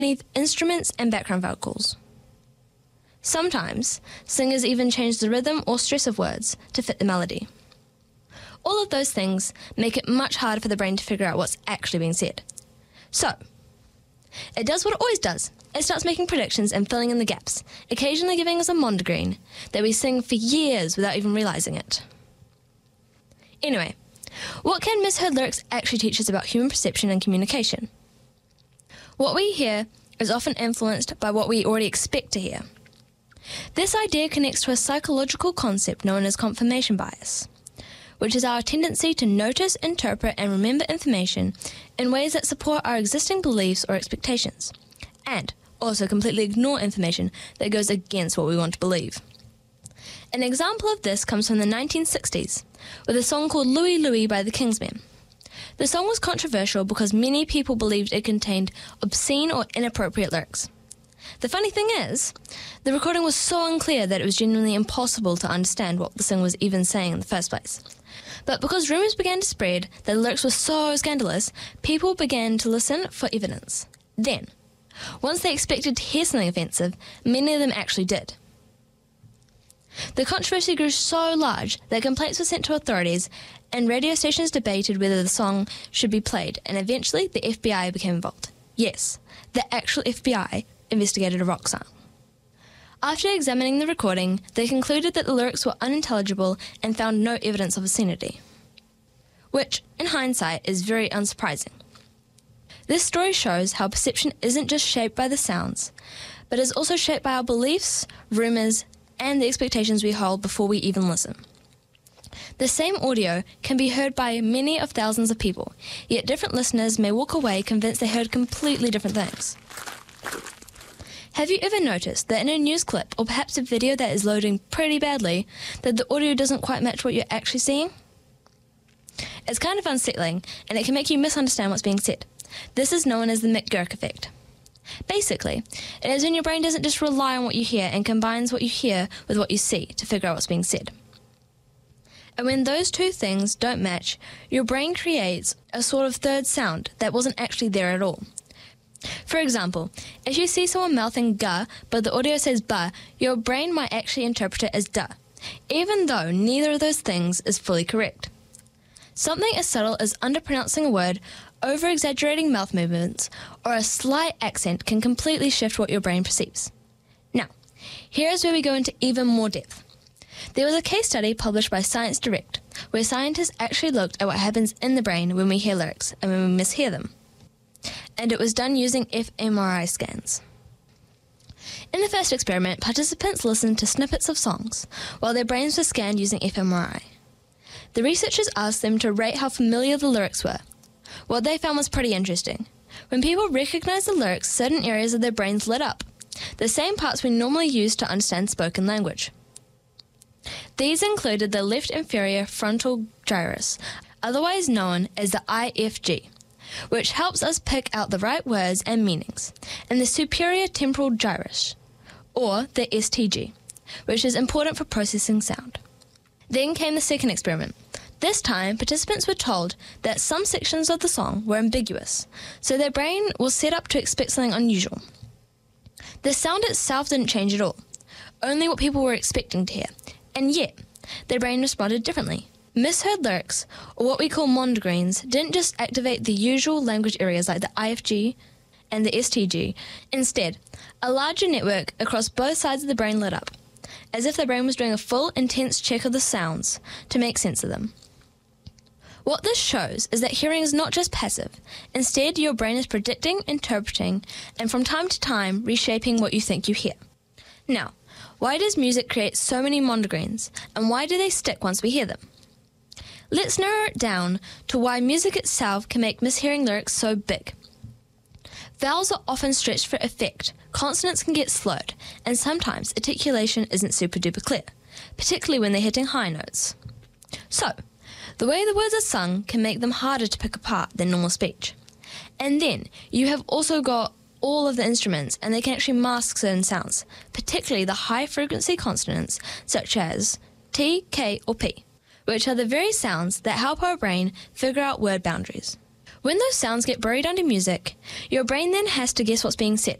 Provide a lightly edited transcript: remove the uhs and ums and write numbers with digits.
underneath instruments and background vocals. Sometimes, singers even change the rhythm or stress of words to fit the melody. All of those things make it much harder for the brain to figure out what's actually being said. So, it does what it always does. It starts making predictions and filling in the gaps, occasionally giving us a mondegreen that we sing for years without even realising it. Anyway, what can misheard lyrics actually teach us about human perception and communication? What we hear is often influenced by what we already expect to hear. This idea connects to a psychological concept known as confirmation bias, which is our tendency to notice, interpret, and remember information in ways that support our existing beliefs or expectations, and also completely ignore information that goes against what we want to believe. An example of this comes from the 1960s, with a song called Louie Louie by the Kingsmen. The song was controversial because many people believed it contained obscene or inappropriate lyrics. The funny thing is, the recording was so unclear that it was genuinely impossible to understand what the singer was even saying in the first place. But because rumours began to spread that the lyrics were so scandalous, people began to listen for evidence. Then, once they expected to hear something offensive, many of them actually did. The controversy grew so large that complaints were sent to authorities and radio stations debated whether the song should be played, and eventually the FBI became involved. Yes, the actual FBI investigated a rock song. After examining the recording, they concluded that the lyrics were unintelligible and found no evidence of obscenity, which, in hindsight, is very unsurprising. This story shows how perception isn't just shaped by the sounds, but is also shaped by our beliefs, rumours, and the expectations we hold before we even listen. The same audio can be heard by many of thousands of people, yet different listeners may walk away convinced they heard completely different things. Have you ever noticed that in a news clip, or perhaps a video that is loading pretty badly, that the audio doesn't quite match what you're actually seeing? It's kind of unsettling, and it can make you misunderstand what's being said. This is known as the McGurk effect. Basically, it is when your brain doesn't just rely on what you hear and combines what you hear with what you see to figure out what's being said. And when those two things don't match, your brain creates a sort of third sound that wasn't actually there at all. For example, if you see someone mouthing "ga" but the audio says "ba," your brain might actually interpret it as "da," even though neither of those things is fully correct. Something as subtle as underpronouncing a word, over-exaggerating mouth movements, or a slight accent can completely shift what your brain perceives. Now, here's where we go into even more depth. There was a case study published by Science Direct, where scientists actually looked at what happens in the brain when we hear lyrics and when we mishear them. And it was done using fMRI scans. In the first experiment, participants listened to snippets of songs, while their brains were scanned using fMRI. The researchers asked them to rate how familiar the lyrics were. What they found was pretty interesting. When people recognized the lyrics, certain areas of their brains lit up, the same parts we normally use to understand spoken language. These included the left inferior frontal gyrus, otherwise known as the IFG, which helps us pick out the right words and meanings, and the superior temporal gyrus, or the STG, which is important for processing sound. Then came the second experiment. This time, participants were told that some sections of the song were ambiguous, so their brain was set up to expect something unusual. The sound itself didn't change at all, only what people were expecting to hear, and yet their brain responded differently. Misheard lyrics, or what we call mondegreens, didn't just activate the usual language areas like the IFG and the STG. Instead, a larger network across both sides of the brain lit up, as if the brain was doing a full, intense check of the sounds to make sense of them. What this shows is that hearing is not just passive. Instead, your brain is predicting, interpreting, and from time to time reshaping what you think you hear. Now, why does music create so many mondegreens, and why do they stick once we hear them? Let's narrow it down to why music itself can make mishearing lyrics so big. Vowels are often stretched for effect, consonants can get slurred, and sometimes articulation isn't super duper clear, particularly when they're hitting high notes. So, the way the words are sung can make them harder to pick apart than normal speech. And then, you have also got all of the instruments, and they can actually mask certain sounds, particularly the high-frequency consonants such as T, K, or P, which are the very sounds that help our brain figure out word boundaries. When those sounds get buried under music, your brain then has to guess what's being said.